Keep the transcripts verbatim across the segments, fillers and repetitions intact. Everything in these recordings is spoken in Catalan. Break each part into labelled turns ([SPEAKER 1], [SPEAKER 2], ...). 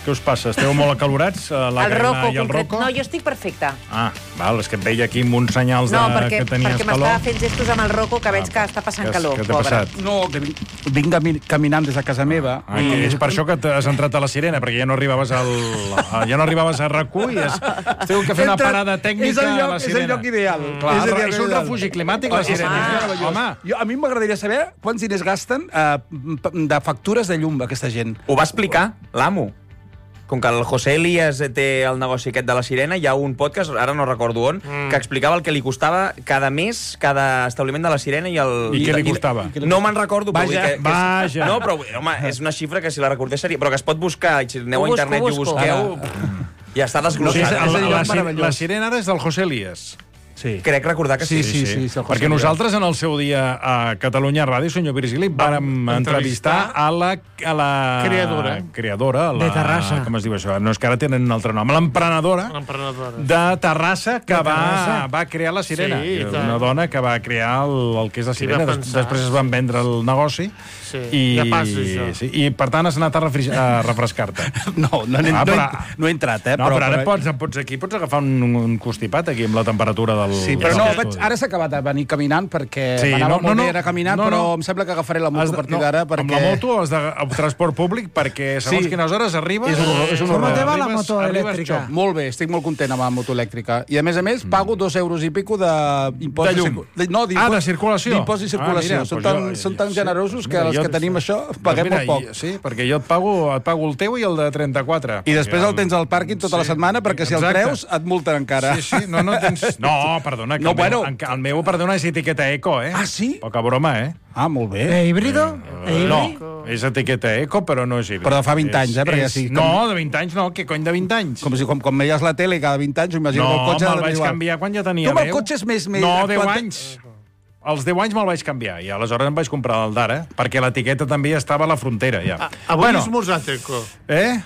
[SPEAKER 1] Què us passa? Esteu molt acalorats, la
[SPEAKER 2] el
[SPEAKER 1] Carina
[SPEAKER 2] Rocco,
[SPEAKER 1] i el Rocco?
[SPEAKER 2] No, jo estic perfecta.
[SPEAKER 1] Ah, val, és que et veia aquí amb uns senyals
[SPEAKER 2] no,
[SPEAKER 1] de,
[SPEAKER 2] perquè,
[SPEAKER 1] que tenies
[SPEAKER 2] perquè
[SPEAKER 1] calor.
[SPEAKER 2] No, perquè m'estava fent gestos amb el Rocco, que
[SPEAKER 1] ah,
[SPEAKER 2] veig que està passant
[SPEAKER 1] que,
[SPEAKER 2] calor,
[SPEAKER 1] que t'ha
[SPEAKER 2] pobre.
[SPEAKER 1] passat?
[SPEAKER 3] No, que vinc, vinc caminant des de casa meva.
[SPEAKER 1] Ah, i... És per això que t'has entrat a la Sirena, perquè ja no arribaves al... ja no arribaves a RAC u i es... esteu que fer una parada tècnica
[SPEAKER 3] lloc,
[SPEAKER 1] a la Sirena.
[SPEAKER 3] És el lloc ideal.
[SPEAKER 1] Mm. Clar, és, és un refugi climàtic, la Sirena.
[SPEAKER 3] Home, jo, a mi m'agradaria saber quants diners gasten eh, de factures de llum, aquesta gent.
[SPEAKER 4] Ho va explicar l'amo. Com que el José Elías té el negoci aquest de la Sirena, hi ha un podcast, ara no recordo on, mm. que explicava el que li costava cada mes, cada establiment de la Sirena i el...
[SPEAKER 1] I què li costava?
[SPEAKER 4] I, no me'n recordo.
[SPEAKER 3] Vaja,
[SPEAKER 4] però que, que
[SPEAKER 1] vaja.
[SPEAKER 4] És, no, però home, és una xifra que si la recordés seria... Però que es pot buscar, si aneu
[SPEAKER 2] ho
[SPEAKER 4] a internet
[SPEAKER 2] busco,
[SPEAKER 4] i ho busqueu...
[SPEAKER 3] busco.
[SPEAKER 4] Ja està desglossat.
[SPEAKER 1] No,
[SPEAKER 3] és el lloc
[SPEAKER 1] la, la,
[SPEAKER 3] meravellós.
[SPEAKER 1] la Sirena ara és del José Elías.
[SPEAKER 3] Sí.
[SPEAKER 4] Crec recordar que sí.
[SPEAKER 3] Sí, sí, sí, sí,
[SPEAKER 1] perquè nosaltres en el seu dia a Catalunya Ràdio, senyor Virgili, vàrem entrevistar a la, a la
[SPEAKER 5] creadora,
[SPEAKER 1] creadora a la,
[SPEAKER 5] de Terrassa.
[SPEAKER 1] Com es diu això? No, és que ara tenen un altre nom. L'emprenedora de Terrassa que
[SPEAKER 5] de Terrassa.
[SPEAKER 1] Va, va crear la Sirena.
[SPEAKER 5] Sí,
[SPEAKER 1] una dona que va crear el, el que és la Sirena. Des, després es van vendre el negoci.
[SPEAKER 5] Sí,
[SPEAKER 1] i,
[SPEAKER 5] ja passa, això.
[SPEAKER 1] Sí, i per tant has anat a, refri, a refrescar-te.
[SPEAKER 3] No, no, no,
[SPEAKER 1] Ah,
[SPEAKER 3] no,
[SPEAKER 1] però-
[SPEAKER 3] he, no he entrat, eh?
[SPEAKER 1] No, però, però ara pots, pots aquí pots agafar un, un constipat aquí amb la temperatura del...
[SPEAKER 3] Sí, però no,
[SPEAKER 1] del
[SPEAKER 3] vaig,
[SPEAKER 1] estudi.
[SPEAKER 3] ara s'ha acabat de venir caminant perquè
[SPEAKER 1] Sí,
[SPEAKER 3] m'anava
[SPEAKER 1] no,
[SPEAKER 3] molt
[SPEAKER 1] no,
[SPEAKER 3] bé
[SPEAKER 1] no,
[SPEAKER 3] anar caminant,
[SPEAKER 1] no, no.
[SPEAKER 3] però em sembla que agafaré la
[SPEAKER 1] Has
[SPEAKER 3] moto
[SPEAKER 1] de-
[SPEAKER 3] a partir d'ara perquè...
[SPEAKER 1] Amb la moto has de amb transport públic perquè segons
[SPEAKER 3] Sí.
[SPEAKER 1] quines hores arribes...
[SPEAKER 3] És un horror, és un
[SPEAKER 5] Com
[SPEAKER 3] horror.
[SPEAKER 5] te va la
[SPEAKER 1] Arribes-
[SPEAKER 5] moto
[SPEAKER 1] arribes
[SPEAKER 5] elèctrica?
[SPEAKER 1] xop.
[SPEAKER 3] Molt bé, estic molt content amb la moto elèctrica. I a més a més pago dos euros i pico d'impost...
[SPEAKER 1] De llum.
[SPEAKER 3] De, no,
[SPEAKER 1] Ah, de circulació.
[SPEAKER 3] D'impost i circulació.
[SPEAKER 1] Ah, mira,
[SPEAKER 3] són,
[SPEAKER 1] doncs
[SPEAKER 3] tan,
[SPEAKER 1] jo-
[SPEAKER 3] són tan
[SPEAKER 1] sí,
[SPEAKER 3] generosos que
[SPEAKER 1] mira,
[SPEAKER 3] els
[SPEAKER 1] jo-
[SPEAKER 3] que tenim això
[SPEAKER 1] Doncs
[SPEAKER 3] paguem
[SPEAKER 1] mira,
[SPEAKER 3] molt poc.
[SPEAKER 1] i- Sí, perquè jo et pago, et pago el teu i el de trenta-quatre.
[SPEAKER 3] I després el tens al pàrquing tota la setmana perquè si el
[SPEAKER 1] exacte.
[SPEAKER 3] treus et multen encara.
[SPEAKER 1] Sí, sí, no, no tens... No, perdona, que
[SPEAKER 3] No,
[SPEAKER 1] el, meu,
[SPEAKER 3] bueno.
[SPEAKER 1] el meu, perdona, és etiqueta eco, eh?
[SPEAKER 3] Ah, sí?
[SPEAKER 1] Poca broma, eh?
[SPEAKER 3] Ah, molt bé.
[SPEAKER 5] Eh, híbrido? Eh,
[SPEAKER 1] No,
[SPEAKER 5] híbrido?
[SPEAKER 1] és etiqueta eco, però no és híbrid.
[SPEAKER 3] Però de fa vint
[SPEAKER 1] És-
[SPEAKER 3] anys, eh, perquè
[SPEAKER 1] és-
[SPEAKER 3] sí,
[SPEAKER 1] No,
[SPEAKER 3] com-
[SPEAKER 1] de vint anys no, què cony de vint anys?
[SPEAKER 3] Com si com, com veies la tele cada vint anys, imagino
[SPEAKER 1] No,
[SPEAKER 3] que el cotxe...
[SPEAKER 1] me'l
[SPEAKER 3] ha de
[SPEAKER 1] vaig
[SPEAKER 3] igual.
[SPEAKER 1] canviar quan ja tenia
[SPEAKER 3] Tu amb el
[SPEAKER 1] deu.
[SPEAKER 3] cotxe és més... més
[SPEAKER 1] No, deu
[SPEAKER 3] actual-
[SPEAKER 1] anys. Als deu anys me'l vaig canviar i aleshores em vaig comprar el d'ara, perquè l'etiqueta també ja estava a la frontera, ja.
[SPEAKER 5] Ah, avui és esmorzat eco.
[SPEAKER 1] Eh?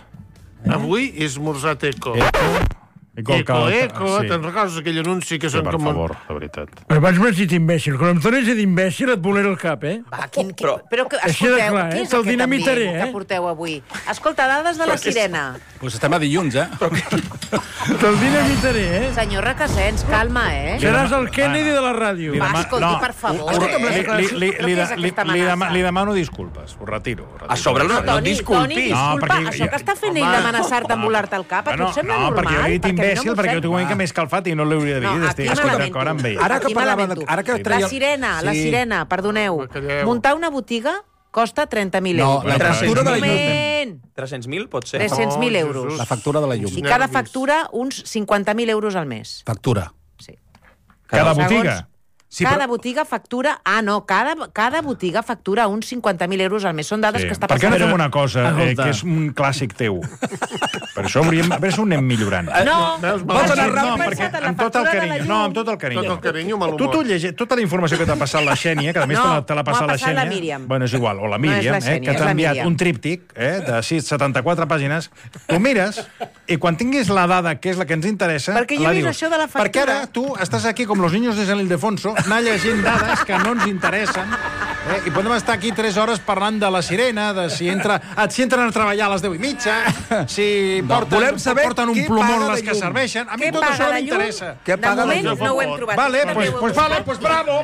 [SPEAKER 5] Avui és esmorzat eco.
[SPEAKER 1] Eco,
[SPEAKER 5] Eco,
[SPEAKER 1] que-
[SPEAKER 5] eco,
[SPEAKER 1] sí.
[SPEAKER 5] te'n recordes aquell anunci que
[SPEAKER 1] Sí,
[SPEAKER 5] són
[SPEAKER 1] per
[SPEAKER 5] com...
[SPEAKER 1] favor, de veritat.
[SPEAKER 6] Però vaig m'has dit imbècil. Quan em tornes a dir imbècil et voleré el cap, eh?
[SPEAKER 2] Va, quin, quin,
[SPEAKER 4] Però-
[SPEAKER 2] però que,
[SPEAKER 6] Així de
[SPEAKER 2] escolteu,
[SPEAKER 6] clar, eh?
[SPEAKER 2] què és
[SPEAKER 6] Te'l
[SPEAKER 2] aquest
[SPEAKER 6] dinamitaré,
[SPEAKER 2] ambient
[SPEAKER 6] eh?
[SPEAKER 2] que porteu avui? Escolta, dades de la Sirena.
[SPEAKER 3] Pues estem a dilluns, eh?
[SPEAKER 6] Te'l dinamitaré, eh?
[SPEAKER 2] Senyor Requesens, calma, eh?
[SPEAKER 6] Seràs el Kennedy de la ràdio.
[SPEAKER 1] Li
[SPEAKER 2] Va,
[SPEAKER 1] dema-
[SPEAKER 2] escolti, per favor.
[SPEAKER 1] Li, li, li, li,
[SPEAKER 2] Però
[SPEAKER 1] li,
[SPEAKER 2] què és
[SPEAKER 1] li,
[SPEAKER 2] aquesta
[SPEAKER 1] li,
[SPEAKER 2] amenaça?
[SPEAKER 1] dema- li demano disculpes, ho retiro. Ho retiro.
[SPEAKER 4] A sobre no, no
[SPEAKER 2] Toni, Toni,
[SPEAKER 4] disculpis.
[SPEAKER 2] disculpa,
[SPEAKER 1] No, perquè-
[SPEAKER 2] això que està fent ell
[SPEAKER 5] Home.
[SPEAKER 2] d'amenaçar-te amb volar-te el cap, a tu et sembla
[SPEAKER 1] no,
[SPEAKER 2] normal?
[SPEAKER 1] perquè jo he dit
[SPEAKER 2] Perquè a mi no
[SPEAKER 1] imbècil,
[SPEAKER 2] m'ho
[SPEAKER 1] perquè jo
[SPEAKER 2] sembla.
[SPEAKER 1] tinc una mica més calfat i no l'hauria de dir.
[SPEAKER 2] No,
[SPEAKER 1] estic
[SPEAKER 2] aquí
[SPEAKER 1] estic
[SPEAKER 2] me
[SPEAKER 1] d'acord amb ell.
[SPEAKER 3] Ara que
[SPEAKER 2] Aquí me
[SPEAKER 3] parlava de-
[SPEAKER 2] lamento.
[SPEAKER 3] ara que treia-
[SPEAKER 2] La Sirena, la
[SPEAKER 3] Sí.
[SPEAKER 2] Sirena, perdoneu.
[SPEAKER 5] Calleu.
[SPEAKER 2] Muntar una botiga costa trenta mil
[SPEAKER 3] No,
[SPEAKER 2] euros.
[SPEAKER 3] la factura de la llum.
[SPEAKER 2] Moment!
[SPEAKER 4] tres-cents mil, pot ser?
[SPEAKER 2] tres-cents mil
[SPEAKER 5] Oh,
[SPEAKER 2] euros.
[SPEAKER 5] Jesús.
[SPEAKER 3] La factura de la llum.
[SPEAKER 2] I cada
[SPEAKER 5] Nervis.
[SPEAKER 2] factura uns cinquanta mil euros al mes.
[SPEAKER 3] Factura.
[SPEAKER 2] Sí.
[SPEAKER 1] Cada
[SPEAKER 2] Segons-
[SPEAKER 1] botiga.
[SPEAKER 3] Sí,
[SPEAKER 2] cada
[SPEAKER 3] però-
[SPEAKER 2] botiga factura... Ah, no, cada, cada botiga factura uns cinquanta mil euros al mes. Són dades
[SPEAKER 1] Sí.
[SPEAKER 2] que està
[SPEAKER 1] Per què no
[SPEAKER 2] passant.
[SPEAKER 1] fem una cosa, eh,
[SPEAKER 6] Escolta.
[SPEAKER 1] que és un clàssic teu? Per això hauríem... A veure si ho anem millorant.
[SPEAKER 2] No,
[SPEAKER 5] Veus,
[SPEAKER 3] Vols anar
[SPEAKER 2] no,
[SPEAKER 3] ràpid?
[SPEAKER 1] No,
[SPEAKER 2] he
[SPEAKER 1] perquè
[SPEAKER 2] pensat en la
[SPEAKER 1] amb tot el
[SPEAKER 2] factura de la
[SPEAKER 1] carinyo,
[SPEAKER 2] llum.
[SPEAKER 1] no, amb tot el carinyo.
[SPEAKER 5] Tot el carinyo, mal
[SPEAKER 1] Tu,
[SPEAKER 5] humor.
[SPEAKER 1] tu llegeix, tota la informació que t'ha passat la Xènia, que a més
[SPEAKER 2] No,
[SPEAKER 1] te la- te l'ha
[SPEAKER 2] m'ho ha
[SPEAKER 1] passat la
[SPEAKER 2] passat la
[SPEAKER 1] Xènia.
[SPEAKER 2] Míriam.
[SPEAKER 1] Bueno, és igual, o la
[SPEAKER 2] No és
[SPEAKER 1] Míriam,
[SPEAKER 2] la
[SPEAKER 1] eh,
[SPEAKER 2] Xènia,
[SPEAKER 1] que
[SPEAKER 2] és
[SPEAKER 1] t'ha
[SPEAKER 2] la
[SPEAKER 1] enviat
[SPEAKER 2] Míriam.
[SPEAKER 1] un tríptic eh, de sis, setanta-quatre pàgines. Tu mires i quan tinguis la dada, que és la que ens interessa,
[SPEAKER 2] Perquè jo
[SPEAKER 1] la
[SPEAKER 2] he vist
[SPEAKER 1] dius.
[SPEAKER 2] això de la factura.
[SPEAKER 1] Perquè ara tu estàs aquí com los niños de San Ildefonso, anar llegint dades que no ens interessen, eh, i podem estar aquí tres hores parlant de la Sirena, de si, entra, si entren a treballar a les deu i mitja, si
[SPEAKER 3] No,
[SPEAKER 1] porten,
[SPEAKER 3] volem saber
[SPEAKER 1] porten un
[SPEAKER 3] qui
[SPEAKER 1] plomó
[SPEAKER 3] paga
[SPEAKER 1] les
[SPEAKER 3] de
[SPEAKER 1] que
[SPEAKER 3] llum.
[SPEAKER 1] serveixen. A mi
[SPEAKER 2] Què
[SPEAKER 1] tot
[SPEAKER 2] paga
[SPEAKER 1] això no
[SPEAKER 2] la llum?
[SPEAKER 1] m'interessa.
[SPEAKER 3] Què
[SPEAKER 2] De
[SPEAKER 3] paga la
[SPEAKER 2] moment
[SPEAKER 3] llum?
[SPEAKER 2] no ho hem trobat.
[SPEAKER 1] Vale,
[SPEAKER 2] També
[SPEAKER 1] pues,
[SPEAKER 2] ho heu
[SPEAKER 1] pues
[SPEAKER 2] buscat?
[SPEAKER 1] vale, pues bravo.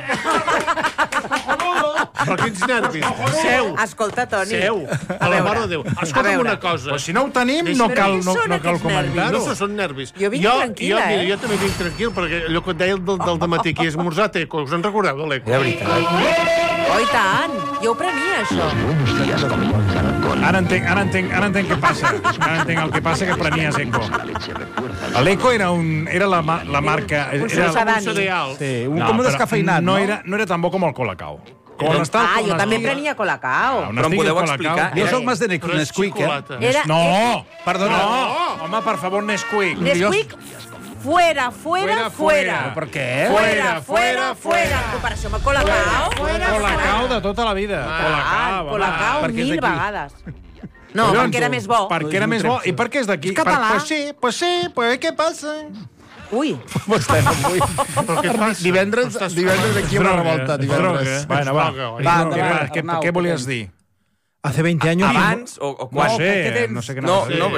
[SPEAKER 5] Però quins nervis. Seu.
[SPEAKER 2] Escolta, Toni.
[SPEAKER 5] Seu. A la
[SPEAKER 2] veure,
[SPEAKER 5] mare de Déu.
[SPEAKER 2] a
[SPEAKER 5] Escolta'm
[SPEAKER 2] veure.
[SPEAKER 5] una cosa.
[SPEAKER 1] Pues si no ho tenim, no
[SPEAKER 2] Però
[SPEAKER 1] cal,
[SPEAKER 2] què
[SPEAKER 1] no,
[SPEAKER 2] són
[SPEAKER 1] no cal
[SPEAKER 2] aquests nervis?
[SPEAKER 1] comentar-ho.
[SPEAKER 5] No, són nervis.
[SPEAKER 2] Jo vinc tranquil·la,
[SPEAKER 5] jo, mira,
[SPEAKER 2] eh?
[SPEAKER 5] Jo també vinc tranquil, perquè allò que et deia del, del dematí, que és esmorzat eco, us en recordeu de l'eco?
[SPEAKER 4] De veritat.
[SPEAKER 2] Oh, i tant. Jo ho prenia, això.
[SPEAKER 1] Ara entenc, ara entenc, ara entenc què passa. Ara entenc el que passa, que prenies Eco. L'Eco era, un, era la, ma- la marca...
[SPEAKER 2] Un
[SPEAKER 1] Era,
[SPEAKER 2] sucedani.
[SPEAKER 5] Un cereal.
[SPEAKER 3] Sí, un,
[SPEAKER 1] no,
[SPEAKER 3] com un
[SPEAKER 1] però
[SPEAKER 3] descafeinat, no?
[SPEAKER 1] no? Era, no era tan bo com el Colacao. Quan està,
[SPEAKER 2] Ah, jo
[SPEAKER 1] quan
[SPEAKER 2] també
[SPEAKER 1] estigui-
[SPEAKER 2] prenia Colacao.
[SPEAKER 1] Ah, on
[SPEAKER 4] Però em
[SPEAKER 1] estigui
[SPEAKER 4] podeu
[SPEAKER 1] el Colacao-
[SPEAKER 4] explicar?
[SPEAKER 3] Jo
[SPEAKER 4] Era-
[SPEAKER 3] sóc més de
[SPEAKER 5] Però és
[SPEAKER 3] Nesquik, eh?
[SPEAKER 5] xocolata.
[SPEAKER 2] Era,
[SPEAKER 1] No!
[SPEAKER 3] Perdona.
[SPEAKER 1] No! Home, per favor, Nesquik.
[SPEAKER 2] Nesquik, fuera, fuera,
[SPEAKER 1] Fuera,
[SPEAKER 2] fuera.
[SPEAKER 3] Per què?
[SPEAKER 2] Fuera, fuera, fuera. En comparació amb el Colacao.
[SPEAKER 1] Colacao de tota la vida. Colacao, home.
[SPEAKER 2] Colacao
[SPEAKER 3] perquè és
[SPEAKER 2] mil
[SPEAKER 3] d'aquí.
[SPEAKER 2] vegades. No,
[SPEAKER 1] Collons,
[SPEAKER 2] perquè era més bo.
[SPEAKER 1] Perquè era més bo. I per què és d'aquí?
[SPEAKER 2] És català.
[SPEAKER 1] Per, pues sí, pues sí, pues què passa?
[SPEAKER 2] Ui.
[SPEAKER 3] Vostè no vull.
[SPEAKER 5] Però què passa?
[SPEAKER 3] Divendres,
[SPEAKER 5] Estàs-
[SPEAKER 3] divendres aquí una
[SPEAKER 1] Droga,
[SPEAKER 3] revolta, divendres.
[SPEAKER 1] droga. Bueno, va.
[SPEAKER 5] Droga, oi?
[SPEAKER 3] Va,
[SPEAKER 1] Què,
[SPEAKER 3] endavant,
[SPEAKER 1] va, què,
[SPEAKER 3] Arnau,
[SPEAKER 1] què volies
[SPEAKER 3] què
[SPEAKER 1] dir?
[SPEAKER 6] Hace veinte años...
[SPEAKER 4] Abans o, o
[SPEAKER 1] No
[SPEAKER 4] quan?
[SPEAKER 1] sé, no sé què
[SPEAKER 4] No,
[SPEAKER 1] anaves a dir.
[SPEAKER 4] no,